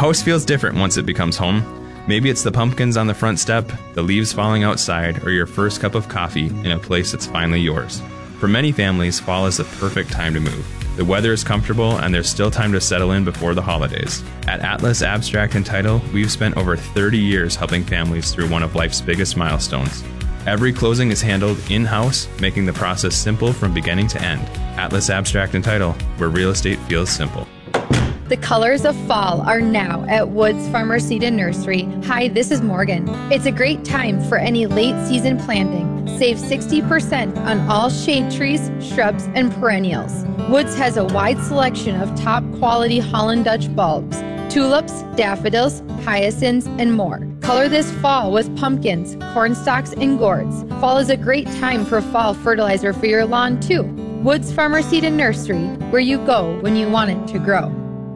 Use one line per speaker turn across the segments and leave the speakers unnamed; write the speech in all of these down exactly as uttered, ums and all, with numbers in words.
house feels different once it becomes home. Maybe it's the pumpkins on the front step, the leaves falling outside, or your first cup of coffee in a place that's finally yours. For many families, fall is the perfect time to move. The weather is comfortable, and there's still time to settle in before the holidays. At Atlas Abstract and Title, we've spent over thirty years helping families through one of life's biggest milestones. Every closing is handled in-house, making the process simple from beginning to end. Atlas Abstract and Title, where real estate feels simple.
The colors of fall are now at Woods Farmer Seed and Nursery. Hi, this is Morgan. It's a great time for any late season planting. Save sixty percent on all shade trees, shrubs, and perennials. Woods has a wide selection of top quality Holland Dutch bulbs, tulips, daffodils, hyacinths, and more. Color this fall with pumpkins, corn stalks, and gourds. Fall is a great time for fall fertilizer for your lawn too. Woods Farmer Seed and Nursery, where you go when you want it to grow.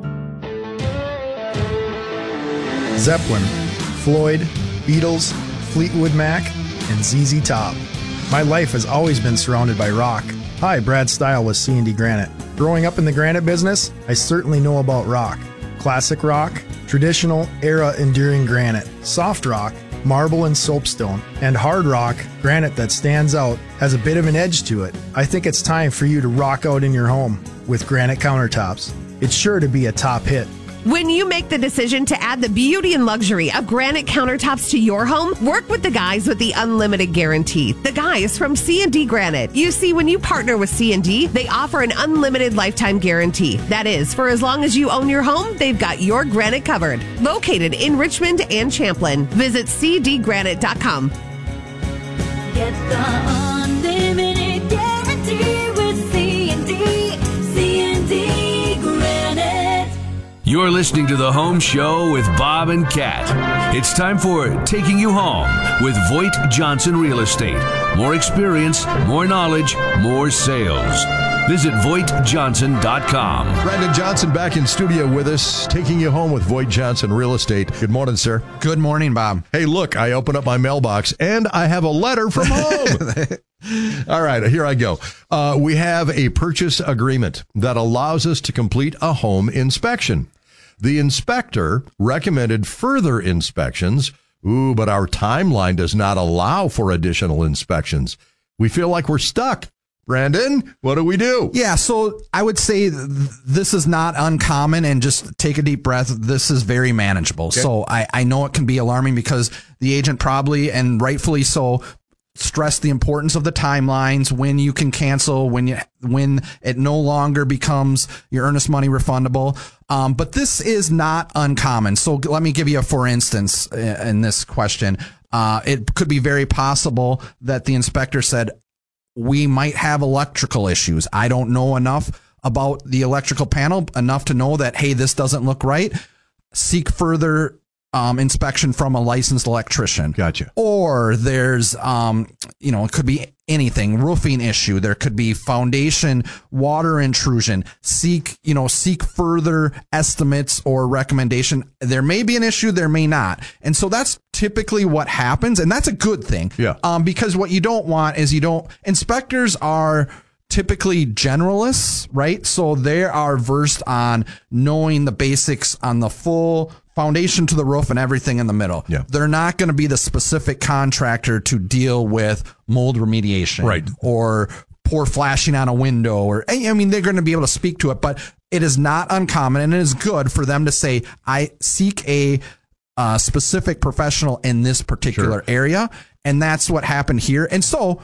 Zeppelin, Floyd, Beatles, Fleetwood Mac, and Z Z Top. My life has always been surrounded by rock. Hi, Brad Stile with C and D Granite. Growing up in the granite business, I certainly know about rock. Classic rock, traditional, era-enduring granite, soft rock, marble and soapstone, and hard rock, granite that stands out, has a bit of an edge to it. I think it's time for you to rock out in your home with granite countertops. It's sure to be a top hit.
When you make the decision to add the beauty and luxury of granite countertops to your home, work with the guys with the unlimited guarantee. The guys from C and D Granite. You see, when you partner with C and D, they offer an unlimited lifetime guarantee. That is, for as long as you own your home, they've got your granite covered. Located in Richmond and Champlin. Visit c d granite dot com.
Get the unlimited guarantee with C and D. C and D Granite.
You're listening to The Home Show with Bob and Kat. It's time for Taking You Home with Voigt Johnson Real Estate. More experience, more knowledge, more sales. Visit voigt johnson dot com.
Brandon Johnson back in studio with us, taking you home with Voigt Johnson Real Estate. Good morning, sir.
Good morning, Bob.
Hey, look, I open up my mailbox and I have a letter from home. All right, here I go. Uh, we have a purchase agreement that allows us to complete a home inspection. The inspector recommended further inspections. Ooh, but our timeline does not allow for additional inspections. We feel like we're stuck. Brandon, what do we do?
Yeah, so I would say th- this is not uncommon, and just take a deep breath. This is very manageable. Okay. So I, I know it can be alarming because the agent probably, and rightfully so, stress the importance of the timelines, when you can cancel, when you when it no longer becomes your earnest money refundable. Um, but this is not uncommon. So let me give you a for instance in this question. Uh, it could be very possible that the inspector said, we might have electrical issues. I don't know enough about the electrical panel, enough to know that, hey, this doesn't look right. Seek further Um, inspection from a licensed electrician.
Gotcha.
Or there's, um, you know, it could be anything, roofing issue. There could be foundation, water intrusion. Seek, you know, seek further estimates or recommendation. There may be an issue, there may not. And so that's typically what happens. And that's a good thing.
Yeah.
Um, because what you don't want is you don't, inspectors are typically generalists, right? So they are versed on knowing the basics on the full foundation to the roof and everything in the middle.
Yeah.
They're not going to be the specific contractor to deal with mold remediation,
right,
or poor flashing on a window, or, I mean, they're going to be able to speak to it, but it is not uncommon, and it is good for them to say, I seek a uh, specific professional in this particular
Sure.
area. And that's what happened here. And so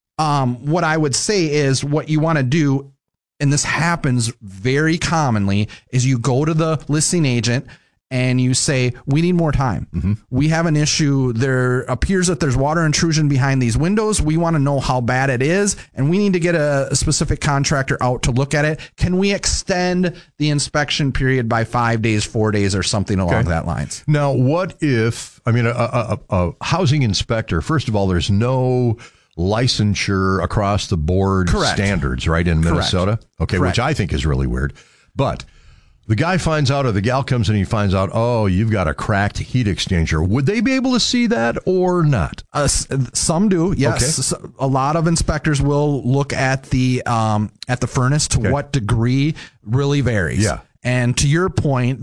um, what I would say is what you want to do, and this happens very commonly, is you go to the listing agent and you say, we need more time.
Mm-hmm.
We have an issue. There appears that there's water intrusion behind these windows. We want to know how bad it is, and we need to get a, a specific contractor out to look at it. Can we extend the inspection period by five days, four days, or something along
Okay.
that lines?
Now, what if, I mean, a, a, a housing inspector, first of all, there's no licensure across the board
Correct.
standards, right, in Minnesota?
Correct.
Okay,
Correct.
which I think is really weird. But the guy finds out, or the gal comes in and he finds out, oh, you've got a cracked heat exchanger. Would they be able to see that or not?
Uh, some do, yes.
Okay.
So a lot of inspectors will look at the um, at the furnace. To
Okay.
what degree really varies.
Yeah.
And to your point,